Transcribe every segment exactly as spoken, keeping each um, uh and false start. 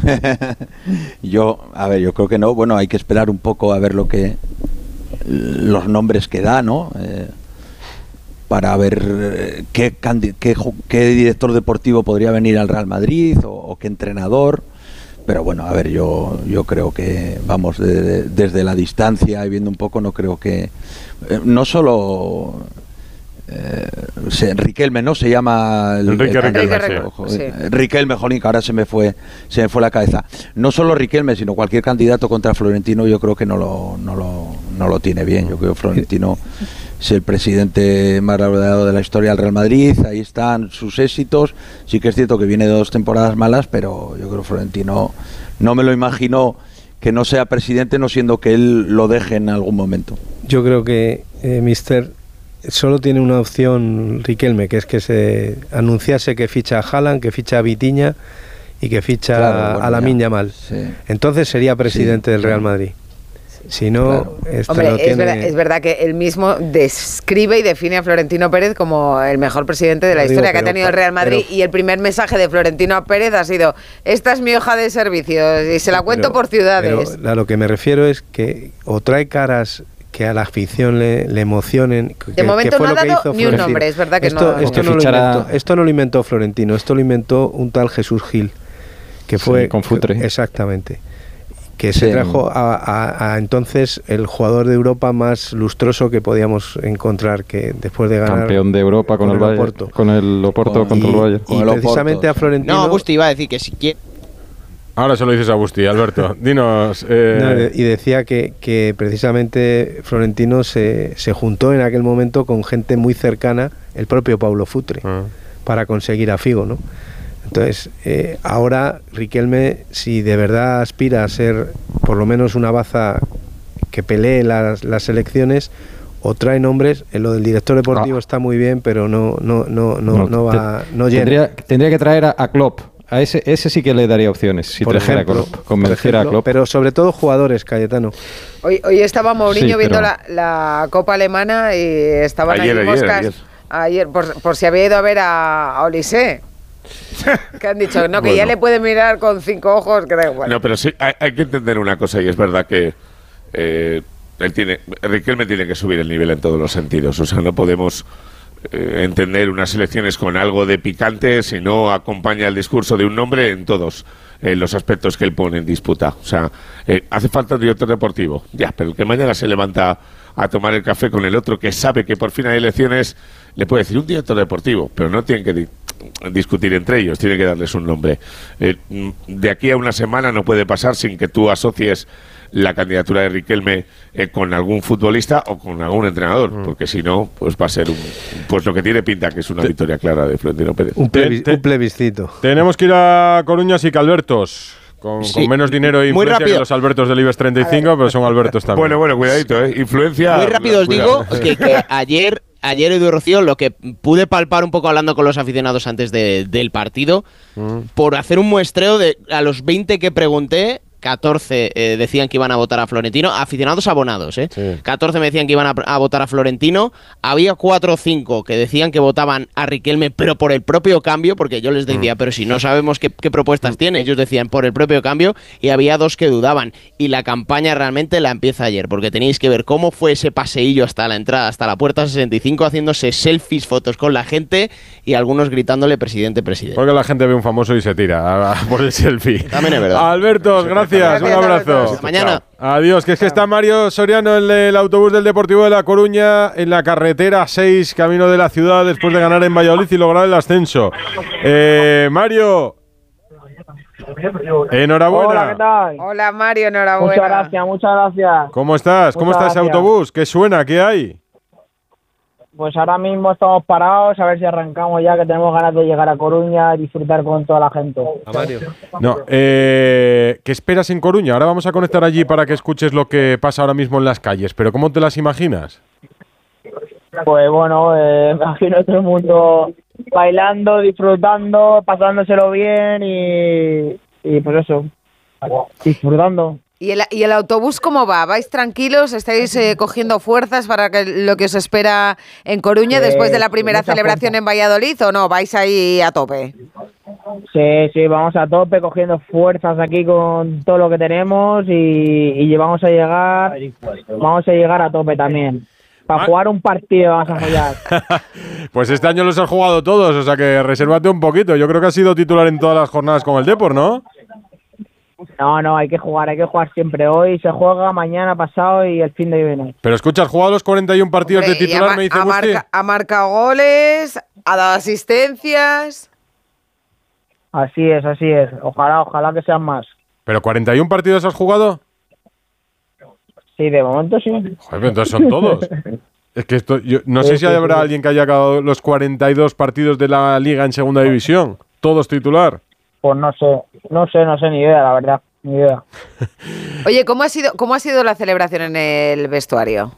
yo, a ver, yo creo que no. Bueno, hay que esperar un poco a ver lo que los nombres que da, ¿no? Eh, para ver qué, qué, qué director deportivo podría venir al Real Madrid o, o qué entrenador. Pero bueno, a ver, yo yo creo que, vamos, de, de, desde la distancia y viendo un poco, no creo que... Eh, no solo... Eh, se, Riquelme, ¿no? Se llama... El, Enrique el, Riquelme, el, sí. ojo, sí. Riquelme, jolín, que ahora se me fue se me fue la cabeza. No solo Riquelme, sino cualquier candidato contra Florentino, yo creo que no lo, no lo, no lo tiene bien. Yo creo que Florentino es el presidente más laureado de la historia del Real Madrid, ahí están sus éxitos. Sí que es cierto que viene de dos temporadas malas, pero yo creo que Florentino, no me lo imagino que no sea presidente, no siendo que él lo deje en algún momento. Yo creo que eh, Mister solo tiene una opción Riquelme, que es que se anunciase que ficha a Haaland, que ficha a Vitinha y que ficha claro, bueno, a Lamine Yamal. Sí. Entonces sería presidente sí, del Real Madrid. Si no, claro. este Hombre, lo es, tiene... verdad, es verdad que él mismo describe y define a Florentino Pérez como el mejor presidente de la digo, historia pero, que ha tenido el Real Madrid, pero, y el primer mensaje de Florentino Pérez ha sido: esta es mi hoja de servicios y se la cuento pero, por ciudades. Pero a lo que me refiero es que o trae caras que a la afición le, le emocionen. De que, momento que fue no ha lo dado que hizo ni un nombre, es verdad que esto, no. Esto, no fichara... lo inventó, esto no lo inventó Florentino, esto lo inventó un tal Jesús Gil, que fue... Sí, con Futre. Que, exactamente. Que se sí. trajo a, a, a entonces el jugador de Europa más lustroso que podíamos encontrar, que después de ganar... Campeón de Europa con, con el, el Oporto. Con el Oporto con, contra y, el Bayern. Y, y precisamente a Florentino... No, Agusti iba a decir que si quiere... Ahora se lo dices a Agusti, Alberto. Dinos... Eh... No, y decía que, que precisamente Florentino se, se juntó en aquel momento con gente muy cercana, el propio Paulo Futre, ah. para conseguir a Figo, ¿no? Entonces, eh, ahora Riquelme, si de verdad aspira a ser por lo menos una baza que pelee las, las elecciones, o trae nombres. En lo del director deportivo ah. está muy bien, pero no no no no, no, no va no llena. Tendría, tendría que traer a, a Klopp. A ese, ese sí que le daría opciones, si por ejemplo, a Klopp, convencer a Klopp. Pero sobre todo jugadores, Cayetano. Hoy, hoy estaba Mourinho sí, viendo pero... la, la Copa Alemana y estaban ayer, ahí ayer, moscas. Ayer, ayer por, por si había ido a ver a, a Olise. Que han dicho, no, que bueno. ya le puede mirar con cinco ojos, que da igual. No, pero sí, hay, hay que entender una cosa, y es verdad que eh, él tiene, Riquelme tiene que subir el nivel en todos los sentidos. O sea, no podemos eh, entender unas elecciones con algo de picante si no acompaña el discurso de un nombre en todos eh, los aspectos que él pone en disputa. O sea, eh, hace falta un director deportivo, ya, pero el que mañana se levanta a tomar el café con el otro, que sabe que por fin hay elecciones, le puede decir un director deportivo, pero no tienen que di- discutir entre ellos, tiene que darles un nombre. Eh, de aquí a una semana no puede pasar sin que tú asocies la candidatura de Riquelme eh, con algún futbolista o con algún entrenador, mm. porque si no, pues va a ser un, pues lo que tiene pinta que es una te, victoria clara de Florentino Pérez. Un, plebi- te, un plebiscito. Tenemos que ir a Coruña y que Albertos. Con, sí. con menos dinero e influencia que los Albertos del IBEX treinta y cinco, pero son Albertos también. Bueno, bueno, cuidadito, ¿eh? Influencia... Muy rápido os digo que, que ayer, ayer Edu Rocío, lo que pude palpar un poco hablando con los aficionados antes de, del partido, mm. por hacer un muestreo de a los veinte que pregunté, catorce eh, decían que iban a votar a Florentino, aficionados abonados, ¿eh? Sí. catorce me decían que iban a, a votar a Florentino, había cuatro o cinco que decían que votaban a Riquelme, pero por el propio cambio, porque yo les decía, mm. pero si no sabemos qué, qué propuestas mm. tiene, ellos decían por el propio cambio, y había dos que dudaban, y la campaña realmente la empieza ayer, porque tenéis que ver cómo fue ese paseillo hasta la entrada, hasta la puerta sesenta y cinco, haciéndose selfies, fotos con la gente, y algunos gritándole presidente, presidente. Porque la gente ve un famoso y se tira a, a por el selfie. También es verdad. Alberto, gracias. Gracias, un abrazo. Hasta mañana. Adiós, que es que está Mario Soriano en el autobús del Deportivo de La Coruña en la carretera seis, camino de la ciudad, después de ganar en Valladolid y lograr el ascenso. Eh, Mario, enhorabuena. Hola, ¿qué tal? Hola, Mario, enhorabuena. Muchas gracias, muchas gracias. ¿Cómo estás? ¿Cómo muchas está ese gracias. autobús? ¿Qué suena? ¿Qué hay? Pues ahora mismo estamos parados, a ver si arrancamos ya, que tenemos ganas de llegar a Coruña y disfrutar con toda la gente. A Mario. No, eh, ¿qué esperas en Coruña? Ahora vamos a conectar allí para que escuches lo que pasa ahora mismo en las calles, pero ¿cómo te las imaginas? Pues bueno, eh, me imagino a todo el mundo bailando, disfrutando, pasándoselo bien y, y pues eso, disfrutando. ¿Y el, ¿Y el autobús cómo va? ¿Vais tranquilos? ¿Estáis eh, cogiendo fuerzas para que lo que os espera en Coruña Eh, después de la primera mucha celebración fuerza. en Valladolid o no? ¿Vais ahí a tope? Sí, sí, vamos a tope, cogiendo fuerzas aquí con todo lo que tenemos y, y vamos a llegar, vamos a llegar a tope también. Para Ah. jugar un partido vamos a follar. Pues este año los has jugado todos, o sea que resérvate un poquito. Yo creo que has sido titular en todas las jornadas con el Depor, ¿no? No, no, hay que jugar, hay que jugar siempre. Hoy se juega, mañana, pasado y el fin de viene. Pero escucha, ¿has jugado los cuarenta y uno partidos Hombre, de y titular? ha, Me dice ha Gusti. marca- ha marcado goles, ha dado asistencias. Así es, así es. Ojalá, ojalá que sean más. ¿Pero cuarenta y uno partidos has jugado? Sí, de momento sí. Joder, pero entonces son todos. Es que esto, yo no sé Sí, si sí, habrá sí. alguien que haya acabado los cuarenta y dos partidos de la Liga en Segunda División. Todos titular. Pues no sé, no sé, no sé ni idea, la verdad, ni idea. Oye, ¿cómo ha sido, cómo ha sido la celebración en el vestuario?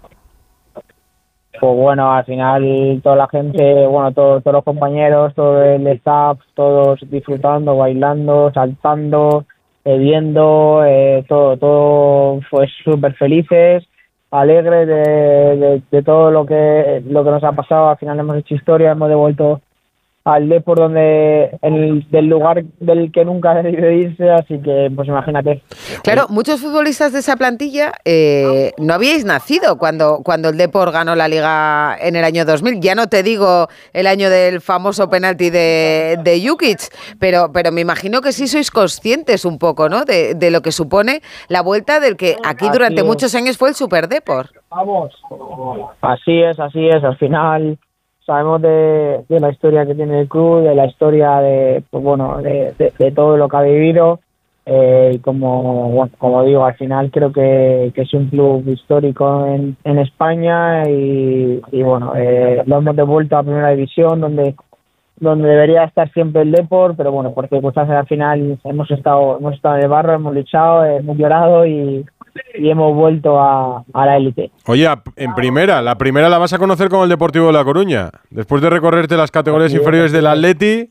Pues bueno, al final toda la gente, bueno, todo- todos los compañeros, todo el staff, todos disfrutando, bailando, saltando, eh, viendo, eh, todo, todo fue súper felices, alegres de, de, de todo lo que lo que nos ha pasado. Al final hemos hecho historia, hemos devuelto al Depor donde el, del lugar del que nunca ha debido irse, así que pues imagínate. Claro, muchos futbolistas de esa plantilla eh, no habíais nacido cuando, cuando el Depor ganó la Liga en el año dos mil. Ya no te digo el año del famoso penalti de, de Jukic, pero, pero me imagino que sí sois conscientes un poco, ¿no? De, de lo que supone la vuelta del que aquí Así durante es. muchos años fue el Super Depor. Así es, así es. Al final sabemos de, de la historia que tiene el club, de la historia de, pues bueno, de, de, de todo lo que ha vivido. Eh, y como, bueno, como digo, al final creo que, que es un club histórico en, en España y, y bueno, eh, lo hemos devuelto a Primera División, donde donde debería estar siempre el Depor, pero bueno, por circunstancias al final hemos estado hemos estado en el barro, hemos luchado, hemos llorado y, y hemos vuelto a, a la élite. Oye, a- en primera, la primera la vas a conocer con el Deportivo de La Coruña. Después de recorrerte las categorías Así es, inferiores así del es. Atleti,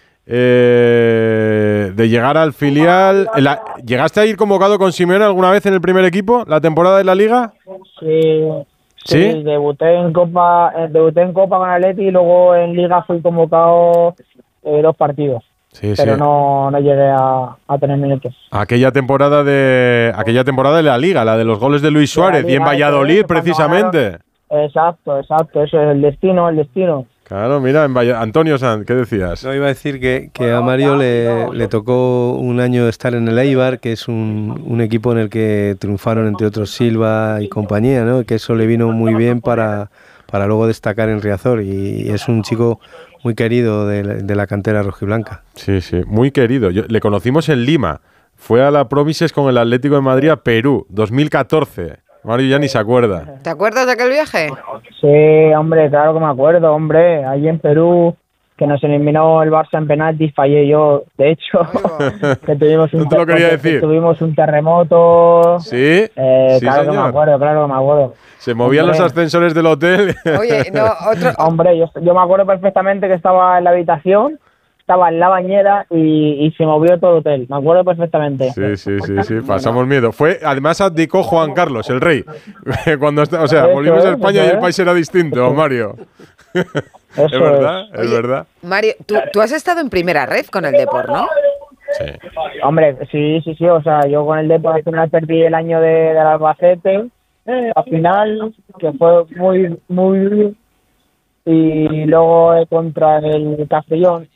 eh, de llegar al filial. la- ¿Llegaste a ir convocado con Simeone alguna vez en el primer equipo, la temporada de la Liga? Sí, ¿Sí? sí, debuté en Copa, eh, debuté en Copa con Atleti y luego en Liga fui convocado eh, dos partidos, Sí, pero sí. no, no llegué a, a tener minutos. Aquella temporada de aquella temporada de la Liga, la de los goles de Luis De la Suárez y en Liga, Valladolid, eso es, cuando precisamente. Exacto, exacto, eso es el destino, el destino. Claro, mira, en Valla- Antonio Sanz, ¿qué decías? No, iba a decir que, que a Mario le, le tocó un año estar en el Eibar, que es un, un equipo en el que triunfaron entre otros Silva y compañía, ¿no? Que eso le vino muy bien para, para luego destacar en Riazor y es un chico muy querido de, la- de la cantera rojiblanca. Sí, sí, muy querido. Yo- le conocimos en Lima. Fue a la Promises con el Atlético de Madrid a Perú, dos mil catorce. Mario ya ni se acuerda. ¿Te acuerdas de aquel viaje? Sí, hombre, claro que me acuerdo, hombre, allí en Perú, que nos eliminó el Barça en penaltis, fallé yo, de hecho, que tuvimos un, No te lo quería que decir. tuvimos un terremoto. Sí, Eh, sí, claro que me señor. acuerdo, claro que me acuerdo. Se movían Hombre. los ascensores del hotel. Oye, no, otro, Hombre, yo, yo me acuerdo perfectamente que estaba en la habitación, estaba en la bañera y, y se movió todo el hotel. Me acuerdo perfectamente. Sí, sí, sí, sí, pasamos miedo. Fue, además abdicó Juan Carlos, el rey. Cuando está- o sea, Eso volvimos a es, España eso y el es. país era distinto, Mario. Es Eso verdad, es Oye, verdad. Mario, tú, tú has estado en primera red con el Depor, ¿no? Sí. Hombre, sí, sí, sí, o sea, yo con el Depor al final perdí el año de, del Albacete, eh, al final, que fue muy, muy... Y luego eh, contra el Castellón.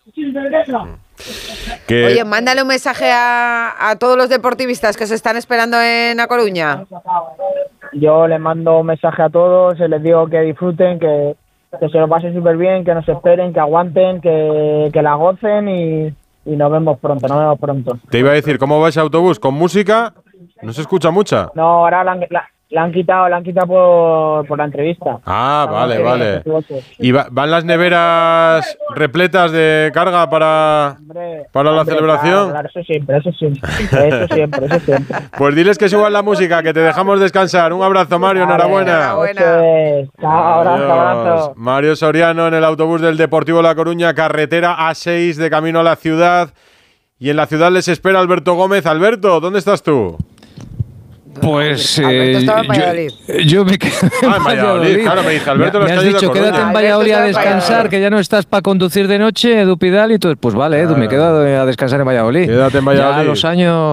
Que, Oye, mándale un mensaje a, a todos los deportivistas que se están esperando en A Coruña. Yo les mando un mensaje a todos, les digo que disfruten, que, que se lo pasen súper bien, que nos esperen, que aguanten, que, que la gocen y, y nos vemos pronto, nos vemos pronto. te iba a decir, ¿cómo va ese autobús? ¿Con música? ¿No se escucha mucha? No, ahora la han, la, la han quitado, la han quitado por, por la entrevista. Ah, vale, Sí, vale. sí, sí. ¿Y va- van las neveras repletas de carga para, Hombre, para la hombre, celebración? Claro, claro, eso siempre, eso siempre, eso siempre, eso siempre. Pues diles que suban la música, que te dejamos descansar. Un abrazo, Mario, Vale, enhorabuena. enhorabuena. Eso es. Chao, abrazo, Adiós. abrazo. Mario Soriano en el autobús del Deportivo La Coruña, carretera A seis de camino a la ciudad. Y en la ciudad les espera Alberto Gómez. Alberto, ¿dónde estás tú? Pues Alberto eh, estaba en Valladolid. yo, yo me quedo Ah, en Valladolid, claro, me dice Alberto, me, las me has calles de dicho, Coruña. quédate en Alberto Valladolid a estaba en descansar, Valladolid. que ya no estás para conducir de noche, Edu Pidal, y tú, pues vale, Edu, me quedo a descansar en Valladolid. Quédate en Valladolid. Ya los años